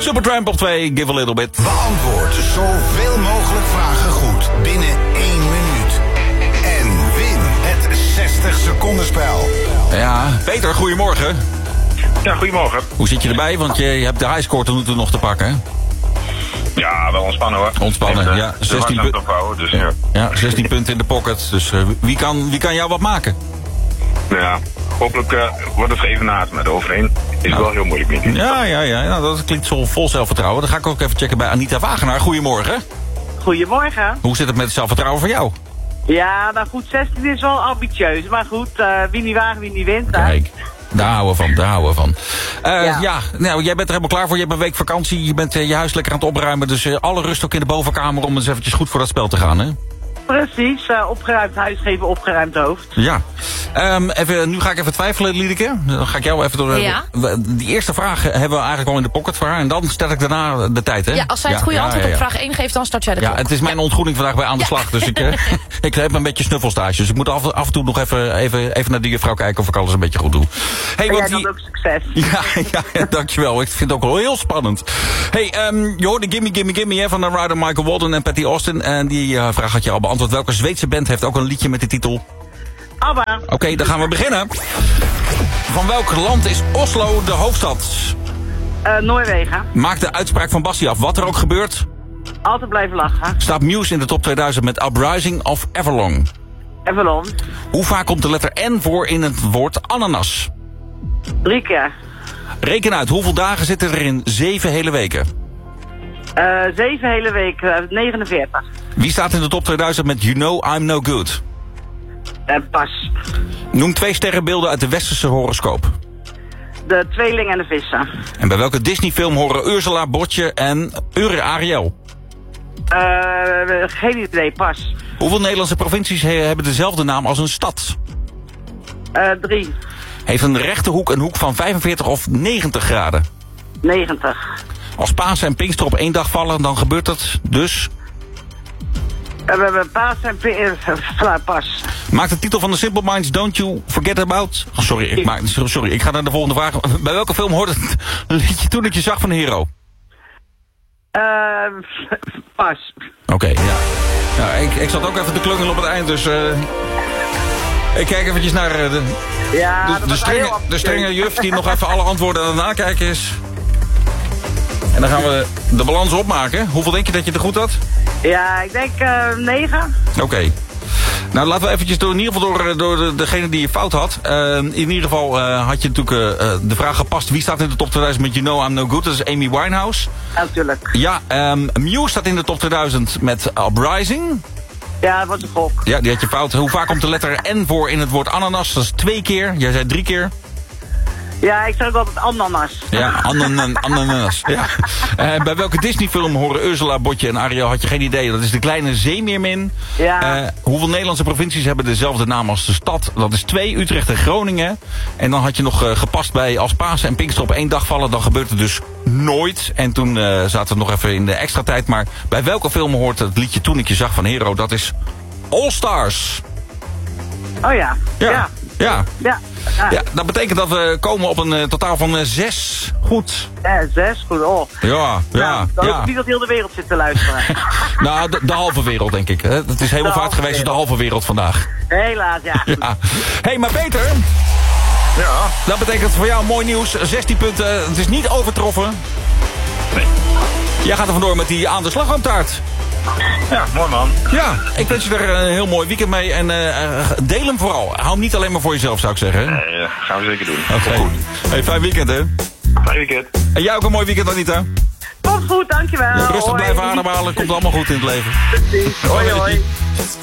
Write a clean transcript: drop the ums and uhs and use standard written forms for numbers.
Supertramp op 2, Give a Little Bit. Beantwoord zoveel mogelijk vragen goed binnen 1 minuut. En win het 60 seconden spel. Ja, Peter, goedemorgen. Ja, goedemorgen. Hoe zit je erbij? Want je hebt de highscore tot nu toe nog te pakken, hè? Ja, wel ontspannen hoor. Ontspannen, ja. 16 punten ophouden, dus ja. Ja, 16 punten in de pocket. Dus wie kan jou wat maken? Ja, hopelijk wordt het geëvenaard, maar eroverheen is het wel heel moeilijk, denk ik. Ja. Nou, dat klinkt zo vol zelfvertrouwen. Dan ga ik ook even checken bij Anita Wagenaar. Goedemorgen. Goedemorgen. Hoe zit het met het zelfvertrouwen van jou? Ja, nou goed, 16 is wel ambitieus. Maar goed, wie niet wagen, wie niet wint. Kijk, daar houden we van. Ja. Nou, jij bent er helemaal klaar voor. Je hebt een week vakantie. Je bent je huis lekker aan het opruimen. Dus alle rust ook in de bovenkamer om eens eventjes goed voor dat spel te gaan, hè? Precies, opgeruimd huis geven opgeruimd hoofd. Ja. Nu ga ik even twijfelen, Liedeke. Dan ga ik jou even door... Ja. Die eerste vraag hebben we eigenlijk al in de pocket voor haar. En dan stel ik daarna de tijd, hè? Ja, als zij het goede antwoord op vraag 1 geeft, dan start jij de klok. Ja, het is mijn ontgroening vandaag bij Aan de Slag. Dus ik heb een beetje snuffelstage. Dus ik moet af en toe nog even naar die juffrouw kijken of ik alles een beetje goed doe. Hey, en jij dan ook succes. Ja, dankjewel. Ik vind het ook wel heel spannend. Hey, je hoorde Gimme hè, van de rider Michael Walden en Patty Austin. En die vraag had je al beantwoord. Welke Zweedse band heeft ook een liedje met de titel... ABBA. Oké, dan gaan we beginnen. Van welk land is Oslo de hoofdstad? Noorwegen. Maak de uitspraak van Bassie af. Wat er ook gebeurt... Altijd blijven lachen. Staat Muse in de top 2000 met Uprising of Everlong? Everlong. Hoe vaak komt de letter N voor in het woord ananas? 3 keer. Reken uit, hoeveel dagen zitten er in 7 hele weken? 7 hele week, 49. Wie staat in de top 2000 met You Know I'm No Good? Pas. Noem 2 sterrenbeelden uit de westerse horoscoop. De tweeling en de vissen. En bij welke Disney-film horen Ursula, Botje en Ariel? Geen idee, pas. Hoeveel Nederlandse provincies hebben dezelfde naam als een stad? 3. Heeft een rechte hoek een hoek van 45 of 90 graden? 90. Als Pasen en Pinkster op 1 dag vallen, dan gebeurt dat dus... We hebben paas en pas. Maak de titel van de Simple Minds Don't You Forget About... Oh, sorry, ik ga naar de volgende vraag. Bij welke film hoort het liedje Toen ik je zag van Hero? Pas. Oké, ja. Ik zat ook even te klungelen op het eind, dus... ik kijk eventjes naar de strenge juf die nog even alle antwoorden aan het nakijken is. En dan gaan we de balans opmaken. Hoeveel denk je dat je er goed had? Ja, ik denk 9. Oké. Nou, laten we eventjes in ieder geval door degene die je fout had. In ieder geval had je natuurlijk de vraag gepast. Wie staat in de top 2000 met You Know I'm No Good? Dat is Amy Winehouse. Natuurlijk. Ja, Muse staat in de top 2000 met Uprising. Ja, dat was een gok. Ja, die had je fout. Hoe vaak komt de letter N voor in het woord ananas? Dat is 2 keer. Jij zei 3 keer. Ja, ik zeg ook altijd ananas. Ja, ananas. Ja. Bij welke Disney-film horen Ursula, Botje en Ariel? Had je geen idee. Dat is de kleine zeemeermin. Ja. Hoeveel Nederlandse provincies hebben dezelfde naam als de stad? Dat is 2, Utrecht en Groningen. En dan had je nog gepast bij als Pasen en Pinkster op 1 dag vallen. Dan gebeurt het dus nooit. En toen zaten we nog even in de extra tijd. Maar bij welke film hoort het liedje Toen ik je zag van Hero? Dat is All Stars. Oh ja. Ja. Ja, dat betekent dat we komen op een totaal van 6. Goed. 6, goed. Oh. Ja. Dan hoop ik niet dat heel de wereld zit te luisteren. Nou, de halve wereld, denk ik. Het is helemaal vaart geweest de halve wereld vandaag. Helaas, ja. Hey, maar Peter. Ja. Dat betekent voor jou mooi nieuws. 16 punten. Het is niet overtroffen. Nee. Jij gaat er vandoor met die aan de slagroomtaart. Ja, mooi man. Ja, ik wens je er een heel mooi weekend mee. En deel hem vooral. Hou hem niet alleen maar voor jezelf, zou ik zeggen. Nee, gaan we zeker doen. Oké. Hey, fijn weekend, hè? Fijn weekend. En jij ook een mooi weekend, Anita. Komt goed, dankjewel. Ja, rustig blijven ademhalen. Komt allemaal goed in het leven. Precies. Hoi.